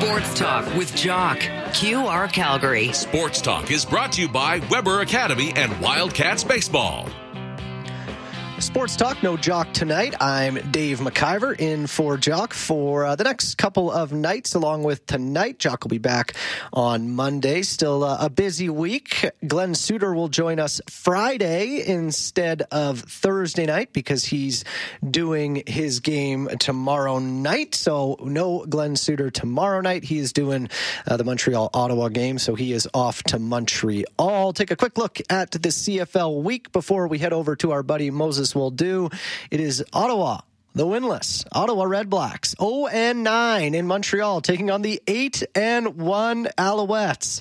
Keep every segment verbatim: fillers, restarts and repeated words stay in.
Sports Talk with Jock. Q R Calgary. Sports Talk is brought to you by Weber Academy and Wildcats Baseball. Sports Talk, no Jock tonight. I'm Dave McIver in for Jock for uh, the next couple of nights, along with tonight. Jock will be back on Monday. Still uh, a busy week. Glenn Suter will join us Friday instead of Thursday night because he's doing his game tomorrow night. So no Glenn Suter tomorrow night. He is doing uh, the Montreal-Ottawa game, so he is off to Montreal. Take a quick look at the C F L week before we head over to our buddy Moses will do. It is Ottawa, the winless Ottawa Redblacks, oh and nine in Montreal, taking on the eight and one Alouettes.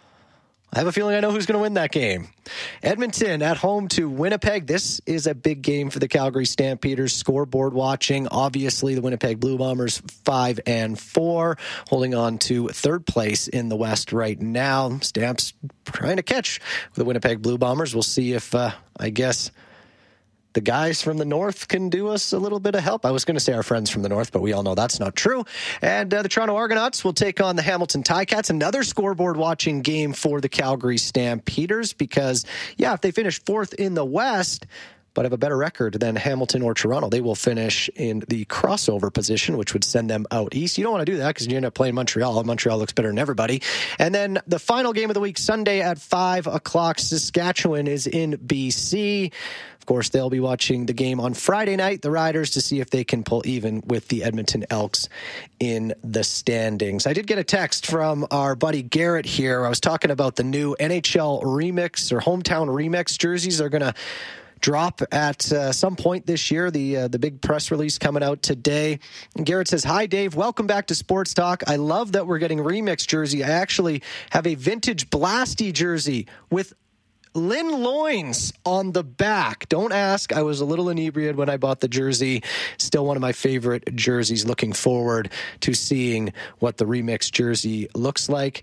I have a feeling I know who's going to win that game. Edmonton at home to Winnipeg. This is a big game for the Calgary Stampeders. Scoreboard watching. Obviously, the Winnipeg Blue Bombers five and four, holding on to third place in the West right now. Stamps trying to catch the Winnipeg Blue Bombers. We'll see if, uh, I guess, the guys from the North can do us a little bit of help. I was going to say our friends from the North, but we all know that's not true. And uh, the Toronto Argonauts will take on the Hamilton Ticats. Another scoreboard watching game for the Calgary Stampeders because, yeah, if they finish fourth in the West but have a better record than Hamilton or Toronto, they will finish in the crossover position, which would send them out east. You don't want to do that because you end up playing Montreal. Montreal looks better than everybody. And then the final game of the week, Sunday at five o'clock, Saskatchewan is in B C. Of course, they'll be watching the game on Friday night, the Riders, to see if they can pull even with the Edmonton Elks in the standings. I did get a text from our buddy Garrett here. I was talking about the new N H L Remix or Hometown Remix jerseys. They're going to drop at uh, some point this year. The uh, the big press release coming out today. And Garrett says, "Hi, Dave. Welcome back to Sports Talk. I love that we're getting Remix jersey. I actually have a vintage Blasty jersey with Lynn Loins on the back. Don't ask. I was a little inebriated when I bought the jersey. Still one of my favorite jerseys. Looking forward to seeing what the Remix jersey looks like.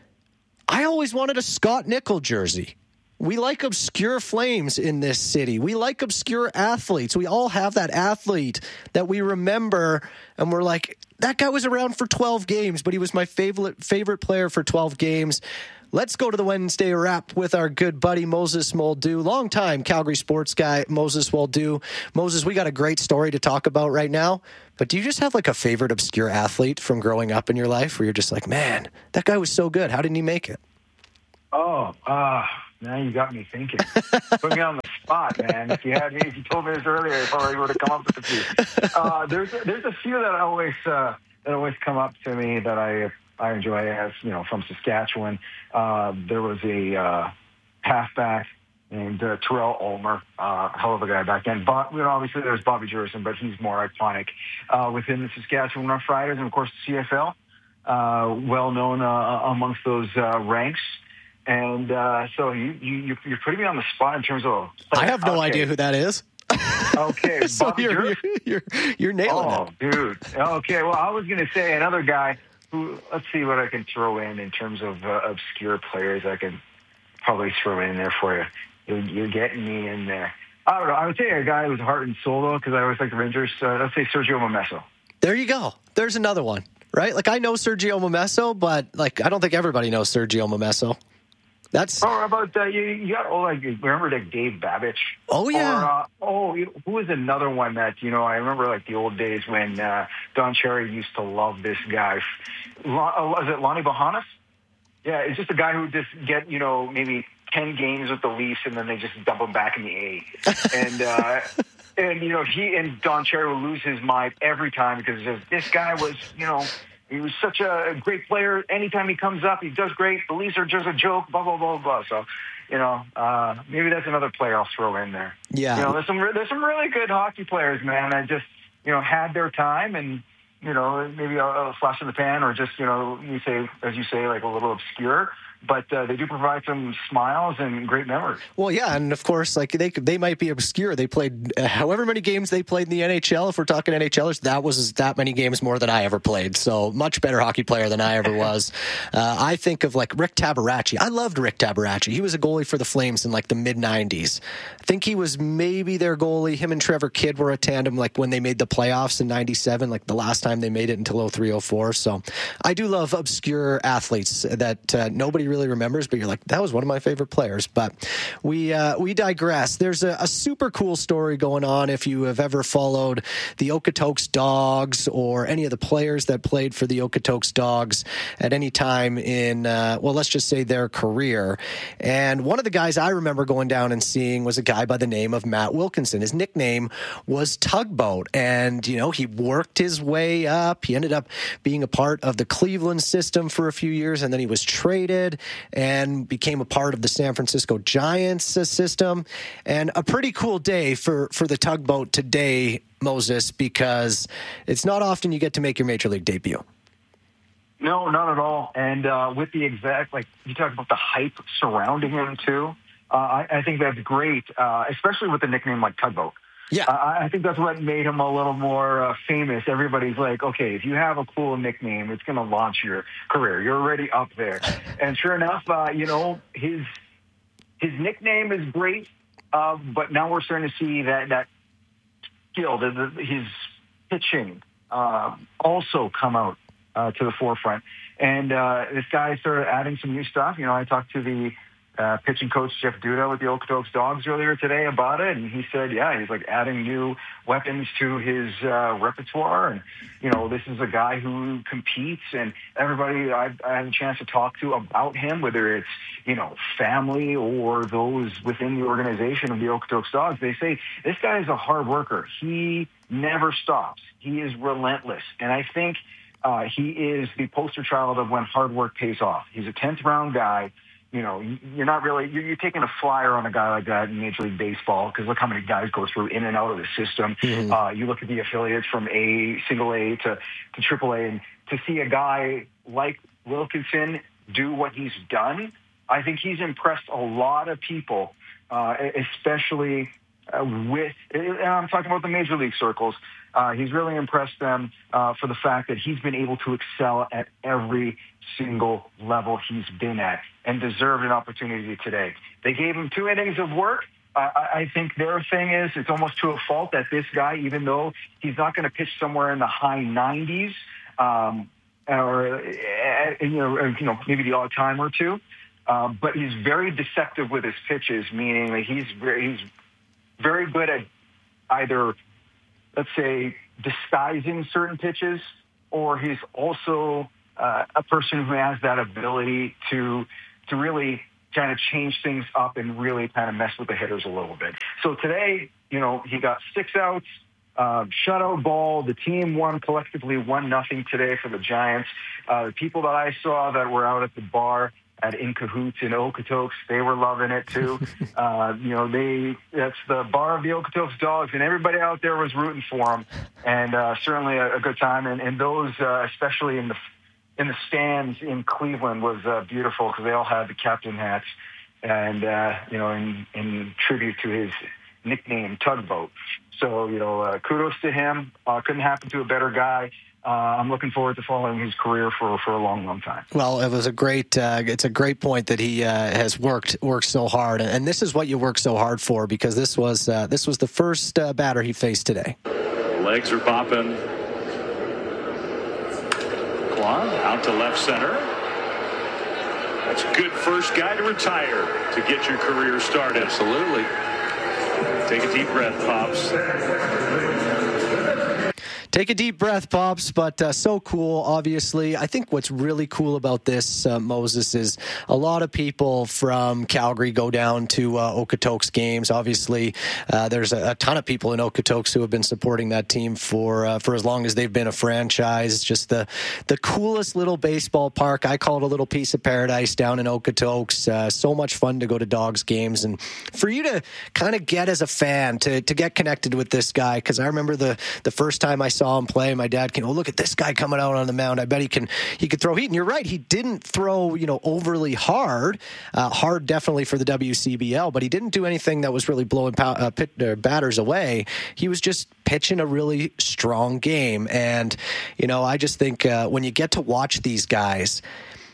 I always wanted a Scott Nickel jersey. We like obscure flames in this city. We like obscure athletes. We all have that athlete that we remember, and we're like, that guy was around for twelve games, but he was my favorite favorite player for twelve games. Let's go to the Wednesday wrap with our good buddy Moses Muldoux, longtime Calgary sports guy Moses Muldoux. Moses, we got a great story to talk about right now, but do you just have like a favorite obscure athlete from growing up in your life where you're just like, man, that guy was so good. How didn't he make it? Oh, uh, now you got me thinking. Put me on the spot, man. If you had me, if you told me this earlier, I probably would have come up with a few. Uh, there's there's a few that always uh, that always come up to me that I I enjoy. As you know, from Saskatchewan, uh, there was a uh, halfback named uh, Terrell Ulmer, uh, hell of a guy back then. But you know, obviously there's Bobby Jurison, but he's more iconic uh, within the Saskatchewan Roughriders and of course the C F L, uh, well known uh, amongst those uh, ranks. And uh, so you, you, you're putting me on the spot in terms of... I have no okay. idea who that is. Okay, so Bobby you're, you're, you're, you're nailing oh, it. Oh, dude. Okay, well, I was going to say another guy who... Let's see what I can throw in in terms of uh, obscure players I can probably throw in there for you. You're, you're getting me in there. I don't know. I would say a guy who's heart and soul, though, because I always like the Rangers. Uh, let's say Sergio Momesso. There you go. There's another one, right? Like, I know Sergio Momesso, but, like, I don't think everybody knows Sergio Momesso. That's. Or about uh, you, you got oh like remember like Dave Babich? Oh yeah. Or, uh, oh, who was another one that you know? I remember like the old days when uh, Don Cherry used to love this guy. Lon, was it Lonnie Bahanas? Yeah, it's just a guy who would just get you know maybe ten games with the Leafs and then they just dump him back in the A. and uh, and you know he and Don Cherry would lose his mind every time because this guy was you know. He was such a great player. Anytime he comes up, he does great. The Leafs are just a joke, blah, blah, blah, blah. So, you know, uh, maybe that's another player I'll throw in there. Yeah. You know, there's some, there's some really good hockey players, man, that just, you know, had their time and, you know, maybe a, a flash in the pan or just, you know, you say, as you say, like a little obscure. But uh, they do provide some smiles and great memories. Well, yeah, and of course, like they they might be obscure. They played uh, however many games they played in the N H L. If we're talking NHLers, that was that many games more than I ever played. So much better hockey player than I ever was. uh, I think of like Rick Tabaracci. I loved Rick Tabaracci. He was a goalie for the Flames in like the mid nineties. I think he was maybe their goalie. Him and Trevor Kidd were a tandem like when they made the playoffs in ninety-seven, like the last time they made it until oh three oh four. So I do love obscure athletes that uh, nobody really remembers, but you're like, that was one of my favorite players. But we uh, we digress. There's a, a super cool story going on if you have ever followed the Okotoks Dogs or any of the players that played for the Okotoks Dogs at any time in, uh, well, let's just say their career. And one of the guys I remember going down and seeing was a guy by the name of Matt Wilkinson. His nickname was Tugboat. And, you know, he worked his way up. He ended up being a part of the Cleveland system for a few years, and then he was traded and became a part of the San Francisco Giants uh, system. And a pretty cool day for, for the Tugboat today, Moses, because it's not often you get to make your Major League debut. No, not at all. And uh, with the exact, like you talk about the hype surrounding him too, uh, I, I think that's great, uh, especially with a nickname like Tugboat. Yeah, uh, I think that's what made him a little more uh, famous. Everybody's like, okay, if you have a cool nickname, it's going to launch your career. You're already up there. And sure enough, uh, you know, his his nickname is great, uh, but now we're starting to see that that skill, the, the, his pitching, uh, also come out. Uh, to the forefront. And uh, this guy started adding some new stuff. You know, I talked to the uh, pitching coach, Jeff Duda, with the Okotoks Dogs earlier today about it. And he said, yeah, he's like adding new weapons to his uh, repertoire. And, you know, this is a guy who competes. And everybody I've, I had a chance to talk to about him, whether it's, you know, family or those within the organization of the Okotoks Dogs, they say, this guy is a hard worker. He never stops. He is relentless. And I think Uh, he is the poster child of when hard work pays off. He's a tenth round guy. You know, you're not really, you're, you're taking a flyer on a guy like that in Major League Baseball because look how many guys go through in and out of the system. Mm-hmm. Uh, you look at the affiliates from A, single A to, to triple A, and to see a guy like Wilkinson do what he's done, I think he's impressed a lot of people, uh, especially uh, with, and I'm talking about the Major League circles. Uh, he's really impressed them uh, for the fact that he's been able to excel at every single level he's been at and deserved an opportunity today. They gave him two innings of work. Uh, I think their thing is it's almost to a fault that this guy, even though he's not going to pitch somewhere in the high nineties, um, or uh, you know, or, you know, maybe the odd time or two, uh, but he's very deceptive with his pitches, meaning that he's very, he's very good at either, let's say, disguising certain pitches, or he's also uh, a person who has that ability to to really kind of change things up and really kind of mess with the hitters a little bit. So today, you know, he got six outs, uh, shutout ball. The team won collectively one nothing today for the Giants. Uh, the people that I saw that were out at the bar at In Cahoots in Okotoks, they were loving it too. uh, you know, they that's the bar of the Okotoks Dogs, and everybody out there was rooting for them, and uh, certainly a, a good time. And, and those, uh, especially in the in the stands in Cleveland, was uh, beautiful because they all had the captain hats, and uh, you know, in, in tribute to his nickname, Tugboat. So you know, uh, kudos to him. Uh, couldn't happen to a better guy. Uh, I'm looking forward to following his career for, for a long, long time. Well, it was a great. Uh, it's a great point that he uh, has worked worked so hard, and this is what you work so hard for, because this was uh, this was the first uh, batter he faced today. Legs are popping. Kwan out to left center. That's a good first guy to retire to get your career started. Absolutely. Take a deep breath, Pops. Take a deep breath, Pops, but uh, so cool, obviously. I think what's really cool about this, uh, Moses, is a lot of people from Calgary go down to uh, Okotoks games. Obviously, uh, there's a, a ton of people in Okotoks who have been supporting that team for uh, for as long as they've been a franchise. It's just the, the coolest little baseball park. I call it a little piece of paradise down in Okotoks. Uh, so much fun to go to Dogs games. And for you to kind of get as a fan, to, to get connected with this guy, because I remember the, the first time I saw him play, my dad came, oh, look at this guy coming out on the mound. I bet he can he could throw heat. And you're right, he didn't throw, you know, overly hard. Uh, hard definitely for the W C B L, but he didn't do anything that was really blowing pow- uh, pit, uh, batters away. He was just pitching a really strong game. And, you know, I just think uh, when you get to watch these guys,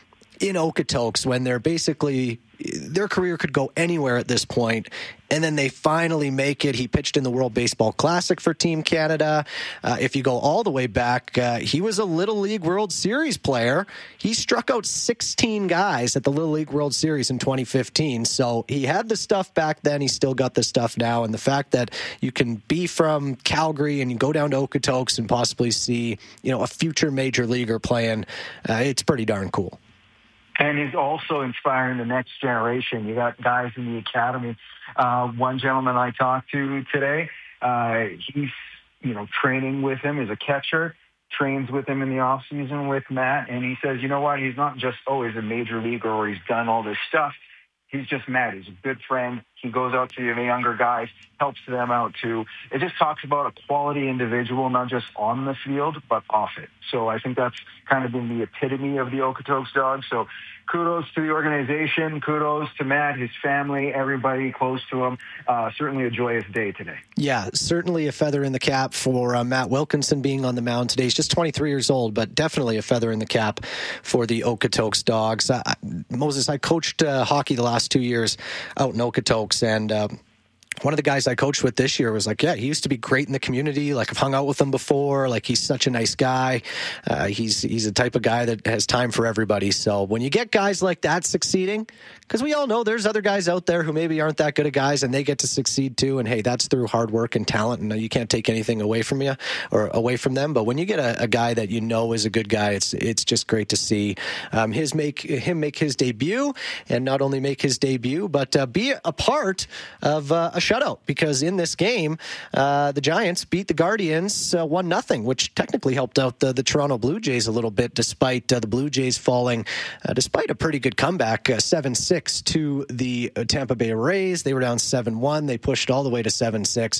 in Okotoks when they're basically, their career could go anywhere at this point, and then they finally make it. He pitched in the World Baseball Classic for Team Canada. Uh, if you go all the way back, uh, he was a Little League World Series player. He struck out sixteen guys at the Little League World Series in twenty fifteen. So he had the stuff back then. He's still got the stuff now. And the fact that you can be from Calgary and you go down to Okotoks and possibly see, you know, a future major leaguer playing, uh, it's pretty darn cool. And he's also inspiring the next generation. You got guys in the academy. Uh, one gentleman I talked to today, uh, he's, you know, training with him as a catcher, trains with him in the off season with Matt. And he says, you know what? He's not just, oh, he's a major leaguer or he's done all this stuff. He's just Matt. He's a good friend. He goes out to the younger guys, helps them out too. It just talks about a quality individual, not just on the field, but off it. So I think that's kind of been the epitome of the Okotoks Dogs. So kudos to the organization. Kudos to Matt, his family, everybody close to him. Uh, certainly a joyous day today. Yeah, certainly a feather in the cap for uh, Matt Wilkinson being on the mound today. He's just twenty-three years old, but definitely a feather in the cap for the Okotoks Dogs. Uh, Moses, I coached uh, hockey the last two years out in Okotoks, and uh, one of the guys I coached with this year was like, yeah, he used to be great in the community. Like, I've hung out with him before. Like, he's such a nice guy. Uh, he's he's the type of guy that has time for everybody. So when you get guys like that succeeding, because we all know there's other guys out there who maybe aren't that good of guys and they get to succeed too. And hey, that's through hard work and talent, and you can't take anything away from you or away from them. But when you get a, a guy that you know is a good guy, it's it's just great to see um, his make him make his debut, and not only make his debut, but uh, be a part of uh, a shutout, because in this game, uh, the Giants beat the Guardians uh, one nothing, which technically helped out the, the Toronto Blue Jays a little bit, despite uh, the Blue Jays falling, uh, despite a pretty good comeback, uh, seven six to the Tampa Bay Rays. They were down seven one. They pushed all the way to seven six.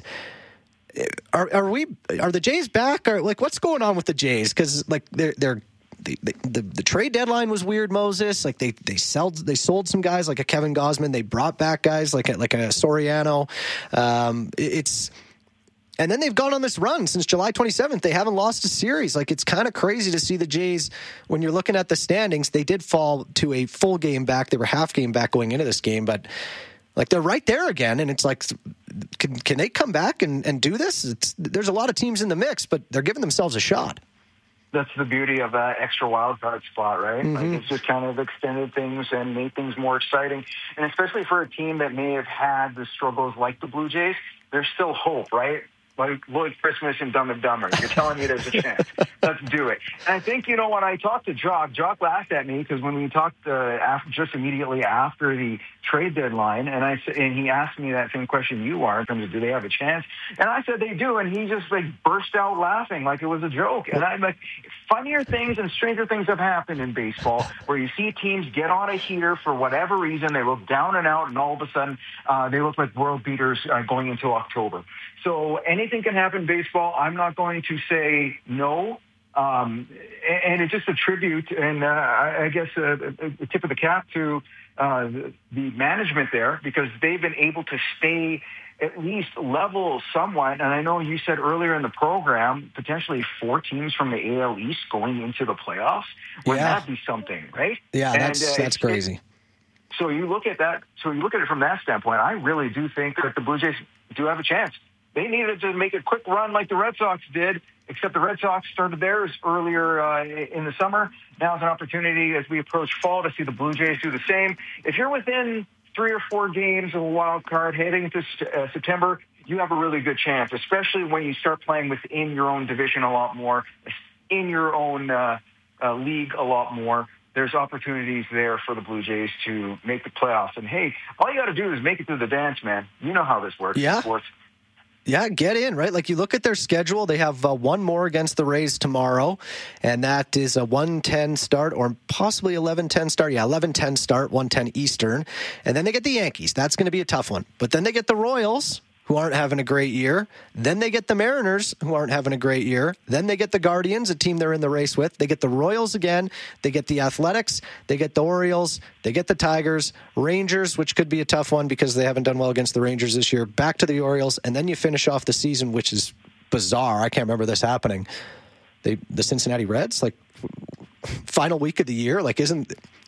Are, are we? Are the Jays back? Or like, what's going on with the Jays? Because like they're they're. The, the the trade deadline was weird, Moses. Like they they sold they sold some guys like a Kevin Gausman. They brought back guys like a, like a Soriano. Um, it's and then they've gone on this run since July twenty-seventh. They haven't lost a series. Like, it's kind of crazy to see the Jays when you're looking at the standings. They did fall to a full game back. They were half game back going into this game, but like they're right there again. And it's like, can can they come back and, and do this? It's, there's a lot of teams in the mix, but they're giving themselves a shot. That's the beauty of that extra wild card spot, right? Mm-hmm. Like, it's just kind of extended things and made things more exciting. And especially for a team that may have had the struggles like the Blue Jays, there's still hope, right? Like Lloyd Christmas and Dumb and Dumber. You're telling me there's a chance. Let's do it. And I think, you know, when I talked to Jock, Jock laughed at me because when we talked uh, after, just immediately after the trade deadline, and I and he asked me that same question you are in terms of do they have a chance? And I said they do, and he just like burst out laughing like it was a joke. And I'm like, funnier things and stranger things have happened in baseball where you see teams get on a heater for whatever reason, they look down and out, and all of a sudden uh, they look like world beaters uh, going into October. So anything can happen in baseball. I'm not going to say no. Um, and it's just a tribute and uh, I guess a, a tip of the cap to uh, the management there, because they've been able to stay at least level somewhat. And I know you said earlier in the program, potentially four teams from the A L East going into the playoffs. Wouldn't yeah. that be something, right? Yeah, and, that's uh, that's crazy. So you look at that. So you look at it from that standpoint. I really do think that the Blue Jays do have a chance. They needed to make a quick run like the Red Sox did, except the Red Sox started theirs earlier uh, in the summer. Now is an opportunity as we approach fall to see the Blue Jays do the same. If you're within three or four games of a wild card heading into uh, September, you have a really good chance, especially when you start playing within your own division a lot more, in your own uh, uh, league a lot more. There's opportunities there for the Blue Jays to make the playoffs. And, hey, all you got to do is make it through the dance, man. You know how this works yeah. in sports. Yeah, get in, right? Like, you look at their schedule, they have uh, one more against the Rays tomorrow, and that is a one ten start or possibly eleven ten start. Yeah, eleven ten start, one ten Eastern. And then they get the Yankees. That's going to be a tough one. But then they get the Royals, who aren't having a great year. Then they get the Mariners, who aren't having a great year. Then they get the Guardians, a team they're in the race with. They get the Royals again. They get the Athletics. They get the Orioles. They get the Tigers. Rangers, which could be a tough one because they haven't done well against the Rangers this year. Back to the Orioles. And then you finish off the season, which is bizarre. I can't remember this happening. They, the Cincinnati Reds, like, final week of the year. Like, isn't...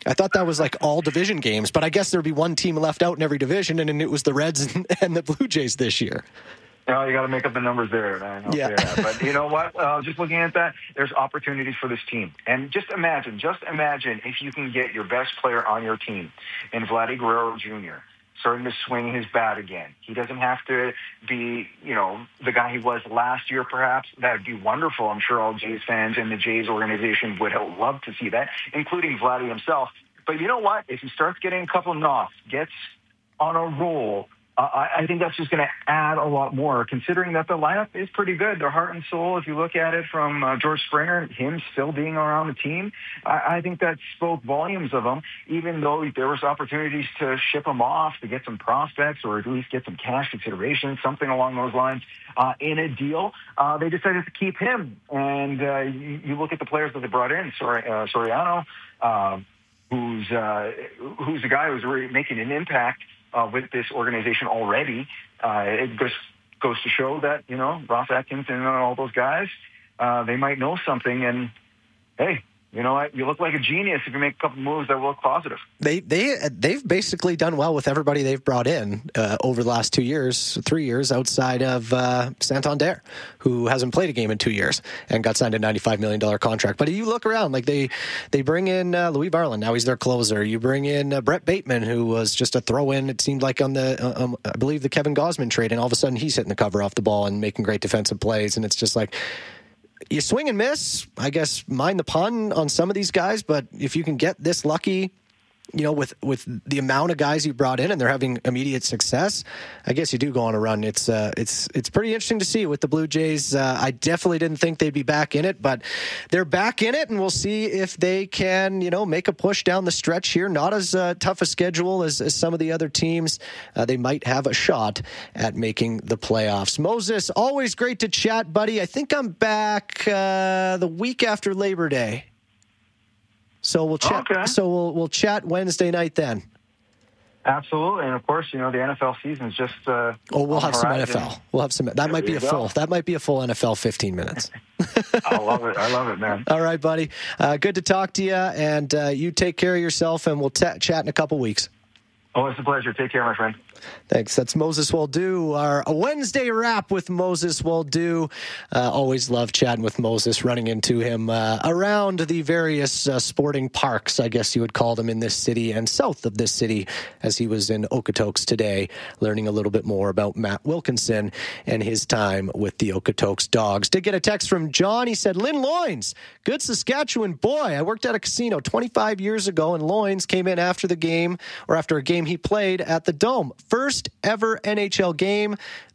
I thought that was like all division games, but I guess there'd be one team left out in every division, and it was the Reds and, and the Blue Jays this year. No, you got to make up the numbers there. Man. Yeah. That. But you know what? Uh, just looking at that, there's opportunities for this team. And just imagine, just imagine if you can get your best player on your team in Vladdy Guerrero Junior starting to swing his bat again. He doesn't have to be, you know, the guy he was last year, perhaps. That would be wonderful. I'm sure all Jays fans and the Jays organization would love to see that, including Vladdy himself. But you know what? If he starts getting a couple knocks, gets on a roll, uh, I, I think that's just going to add a lot more, considering that the lineup is pretty good. Their heart and soul, if you look at it from uh, George Springer, him still being around the team, I, I think that spoke volumes of him, even though there was opportunities to ship him off to get some prospects or at least get some cash consideration, something along those lines. Uh, in a deal, uh, they decided to keep him. And uh, you, you look at the players that they brought in, Sor- uh, Soriano, uh, who's, uh, who's a guy who's really making an impact Uh, with this organization already. Uh, it just goes to show that, you know, Ross Atkins and all those guys, uh, they might know something. And, hey, you know what? You look like a genius if you make a couple moves that look positive. They, they, they've basically done well with everybody they've brought in uh, over the last two years, three years, outside of uh, Santander, who hasn't played a game in two years and got signed a ninety-five million dollars contract. But you look around, like they, they bring in uh, Louis Varland. Now he's their closer. You bring in uh, Brett Bateman, who was just a throw-in, it seemed like, on the, uh, um, I believe, the Kevin Gausman trade. And all of a sudden he's hitting the cover off the ball and making great defensive plays. And it's just like, you swing and miss, I guess, mind the pun on some of these guys, but if you can get this lucky, you know, with, with the amount of guys you brought in and they're having immediate success, I guess you do go on a run. It's uh, it's it's pretty interesting to see with the Blue Jays. Uh, I definitely didn't think they'd be back in it, but they're back in it, and we'll see if they can, you know, make a push down the stretch here. Not as uh, tough a schedule as, as some of the other teams. Uh, they might have a shot at making the playoffs. Moses, always great to chat, buddy. I think I'm back uh, the week after Labor Day. So we'll chat. Okay. So we'll we'll chat Wednesday night then. Absolutely, and of course, you know the N F L season is just. Uh, oh, we'll have some horizon. N F L. We'll have some. That There might be you a go. full. That might be a full N F L fifteen minutes. I love it. I love it, man. All right, buddy. Uh, good to talk to you, and uh, you take care of yourself, and we'll t- chat in a couple weeks. Oh, it's a pleasure. Take care, my friend. Thanks. That's Moses Waldo, our Wednesday wrap with Moses Waldo. Uh, always love chatting with Moses, running into him uh, around the various uh, sporting parks, I guess you would call them, in this city and south of this city, as he was in Okotoks today, learning a little bit more about Matt Wilkinson and his time with the Okotoks Dogs. Did get a text from John. He said, Lynn Loynes, good Saskatchewan boy. I worked at a casino twenty-five years ago, and Loynes came in after the game, or after a game he played at the Dome. First ever N H L game.